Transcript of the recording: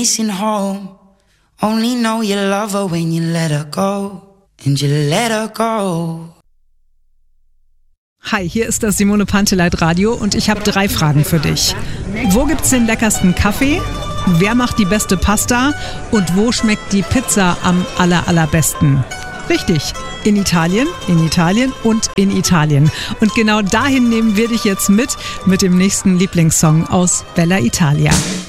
Missing home. Only know you love her when you let her go. And you let her go. Hi, hier ist das Simone Panteleit Radio und ich habe 3 Fragen für dich. Wo gibt's den leckersten Kaffee? Wer macht die beste Pasta? Und wo schmeckt die Pizza am allerbesten? Richtig, in Italien und in Italien. Und genau dahin nehmen wir dich jetzt mit dem nächsten Lieblingssong aus Bella Italia.